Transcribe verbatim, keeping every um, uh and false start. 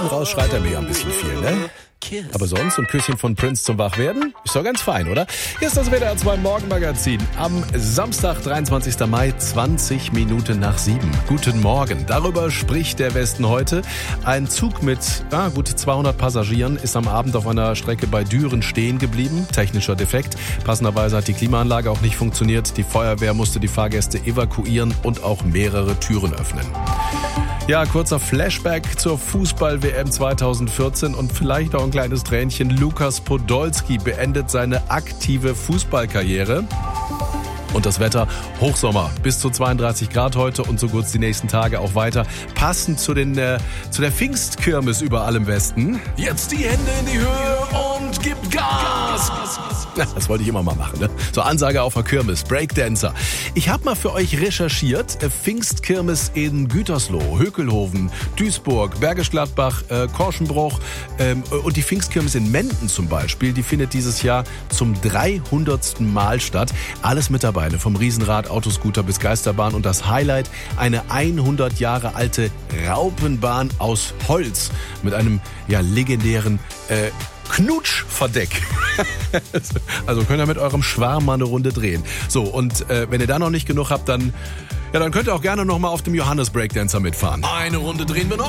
Raus schreit er mir ein bisschen viel, ne? Aber sonst ein Küsschen von Prince zum Wachwerden? Ist doch ganz fein, oder? Hier ist das W D R zwei Morgenmagazin am Samstag, dreiundzwanzigsten Mai, zwanzig Minuten nach sieben. Guten Morgen. Darüber spricht der Westen heute. Ein Zug mit ah, gut zweihundert Passagieren ist am Abend auf einer Strecke bei Düren stehen geblieben. Technischer Defekt. Passenderweise hat die Klimaanlage auch nicht funktioniert. Die Feuerwehr musste die Fahrgäste evakuieren und auch mehrere Türen öffnen. Ja, kurzer Flashback zur Fußball-W M zweitausendvierzehn und vielleicht auch ein kleines Tränchen. Lukas Podolski beendet seine aktive Fußballkarriere. Und das Wetter, Hochsommer, bis zu zweiunddreißig Grad heute und so gut die nächsten Tage auch weiter. Passend zu, den, äh, zu der Pfingstkirmes überall im Westen. Jetzt die Hände in die Höhe und gibt Gas! Das wollte ich immer mal machen, ne? So Ansage auf der Kirmes, Breakdancer. Ich habe mal für euch recherchiert, Pfingstkirmes in Gütersloh, Hökelhoven, Duisburg, Bergisch Gladbach, äh, Korschenbruch ähm, und die Pfingstkirmes in Menden zum Beispiel, die findet dieses Jahr zum dreihundertsten Mal statt. Alles mit dabei, ne? Vom Riesenrad, Autoscooter bis Geisterbahn und das Highlight, eine hundert Jahre alte Raupenbahn aus Holz mit einem ja legendären äh, Knutschverdeck. Also könnt ihr mit eurem Schwarm mal eine Runde drehen. So, und äh, wenn ihr da noch nicht genug habt, dann, ja, dann könnt ihr auch gerne noch mal auf dem Johannes Breakdancer mitfahren. Eine Runde drehen wir noch.